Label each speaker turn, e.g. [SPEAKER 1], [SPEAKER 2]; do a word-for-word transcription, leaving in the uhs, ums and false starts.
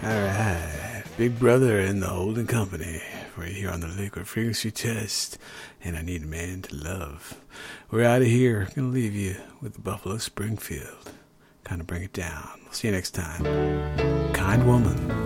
[SPEAKER 1] Alright, Big Brother and the Holding Company, right here on the Liquid Frequency Test, and I Need a Man to Love. We're out of here. Gonna leave you with the Buffalo Springfield. Kind of bring it down. We'll see you next time. Kind Woman.